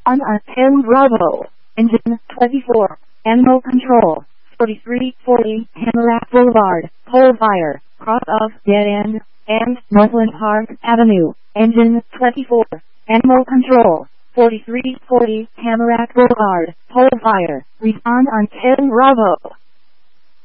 On 10 Bravo. Engine 24. Animal control. 4340 Hammerat Boulevard. Pole fire. Cross of dead end. And Northland Park Avenue. Engine 24. Animal control. 4340 Hammerat Boulevard. Pole fire. Respond on 10 Bravo.